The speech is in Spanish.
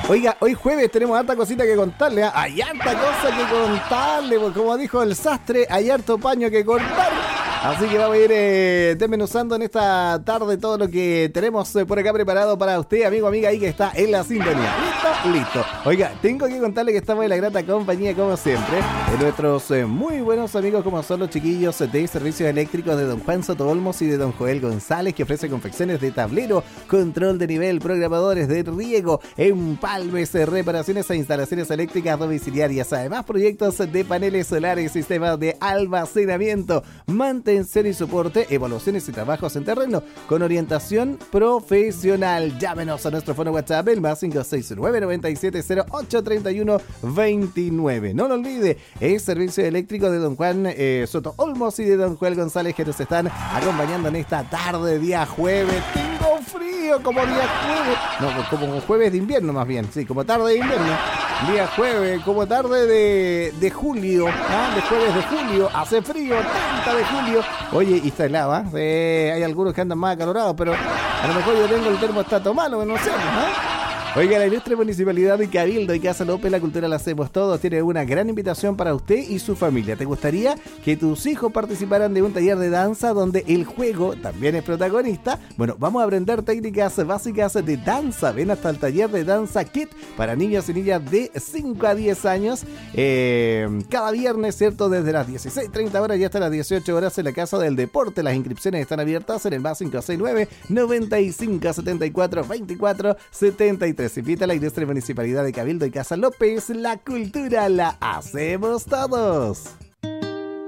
Oiga, hoy jueves tenemos harta cosita que contarle, ¿eh? Hay harta cosa que contarle, pues como dijo el sastre, hay harto paño que cortar. Así que vamos a ir desmenuzando en esta tarde todo lo que tenemos por acá preparado para usted, amigo, amiga, ahí que está en la sintonía. ¿Listo? Listo. Oiga, tengo que contarle que estamos en la grata compañía, como siempre, de nuestros muy buenos amigos, como son los chiquillos de Servicios Eléctricos de don Juan Soto Olmos y de don Joel González, que ofrece confecciones de tablero, control de nivel, programadores de riego, empalmes, reparaciones e instalaciones eléctricas domiciliarias. Además, proyectos de paneles solares, sistemas de almacenamiento, mantenimiento y soporte, evaluaciones y trabajos en terreno con orientación profesional. Llámenos a nuestro fono WhatsApp, el más 569-9708-3129. No lo olvide, es servicio eléctrico de don Juan Soto Olmos y de don Joel González, que nos están acompañando en esta tarde, día jueves. Tengo frío como día jueves, no, como jueves de invierno más bien, sí, como tarde de invierno. Día jueves, como tarde de julio, ¿ah? De jueves de julio, hace frío, 30 de julio. Oye, y está helado, ¿eh? Hay algunos que andan más acalorados, pero a lo mejor yo tengo el termostato malo, no sé, ¿no? Oiga, la ilustre Municipalidad de Cabildo y Casa López, la cultura la hacemos todos, tiene una gran invitación para usted y su familia. ¿Te gustaría que tus hijos participaran de un taller de danza donde el juego también es protagonista? Bueno, vamos a aprender técnicas básicas de danza. Ven hasta el taller de danza Kit para niños y niñas de 5 a 10 años. Cada viernes, ¿cierto? Desde las 16:30 horas y hasta las 18 horas en la Casa del Deporte. Las inscripciones están abiertas en el más 569-9574-2473. Invita a la Ilustre Municipalidad de Cabildo y Casa López. La cultura la hacemos todos.